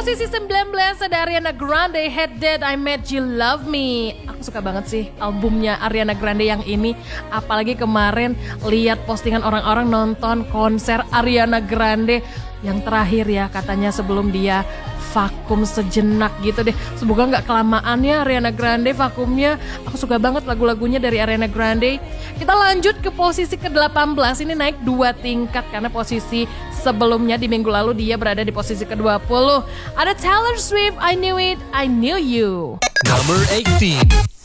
posisi 19 ada Ariana Grande, Hate That I Made You Love Me. Aku suka banget sih albumnya Ariana Grande yang ini. Apalagi kemarin lihat postingan orang-orang nonton konser Ariana Grande yang terakhir ya, katanya sebelum dia vakum sejenak gitu deh. Semoga gak kelamaan ya Ariana Grande vakumnya. Aku suka banget lagu-lagunya dari Ariana Grande. Kita lanjut ke posisi ke-18. Ini naik 2 tingkat karena posisi sebelumnya di minggu lalu dia berada di posisi ke-20. Ada Taylor Swift, I Knew It, I Knew You. Number 18.